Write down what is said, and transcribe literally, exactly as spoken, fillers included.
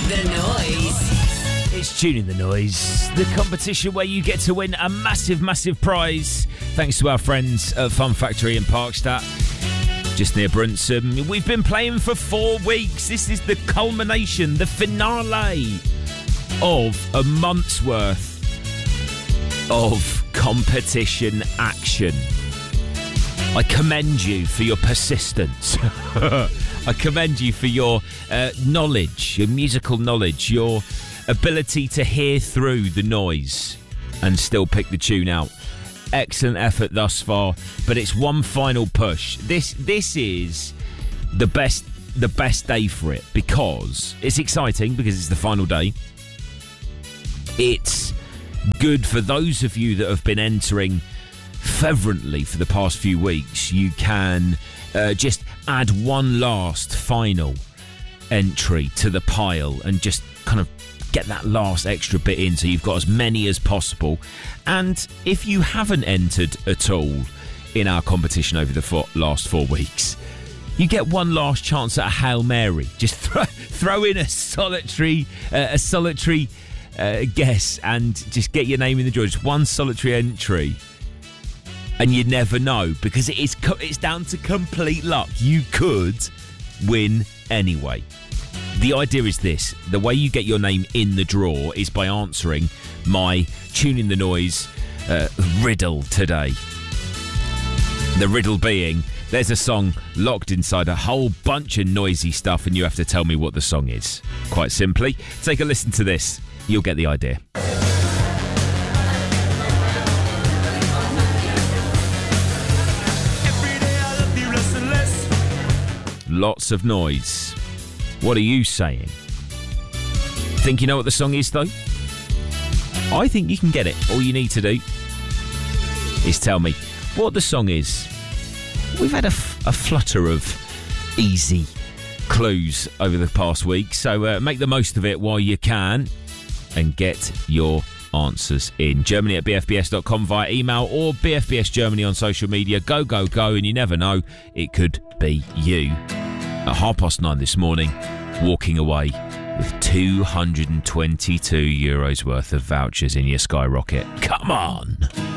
The Noise. It's Tuning the Noise, the competition where you get to win a massive, massive prize. Thanks to our friends at Fun Factory in Parkstadt, just near Brunson. We've been playing for four weeks. This is the culmination, the finale of a month's worth of competition action. I commend you for your persistence. I commend you for your uh, knowledge, your musical knowledge, your ability to hear through the noise and still pick the tune out. Excellent effort thus far, but it's one final push. This this is the best the best day for it because it's exciting because it's the final day. It's good for those of you that have been entering fervently for the past few weeks. You can uh, just add one last final entry to the pile and just kind of get that last extra bit in so you've got as many as possible. And if you haven't entered at all in our competition over the four, last four weeks, you get one last chance at a Hail Mary. Just throw, throw in a solitary uh, a solitary uh, guess and just get your name in the draw. Just one solitary entry. And you never know, because it is co- it's down to complete luck. You could win anyway. The idea is this. The way you get your name in the draw is by answering my Tuning the Noise uh, riddle today. The riddle being, there's a song locked inside a whole bunch of noisy stuff and you have to tell me what the song is. Quite simply, take a listen to this. You'll get the idea. Lots of noise. What are you saying? Think you know what the song is, though? I think you can get it. All you need to do is tell me what the song is. We've had a, f- a flutter of easy clues over the past week, so uh, make the most of it while you can and get your answers in. Germany at b f b s dot com via email or B F B S Germany on social media. Go, go, go, and you never know, it could be you. At half past nine this morning, walking away with two hundred twenty-two euros worth of vouchers in your Skyrocket. Come on!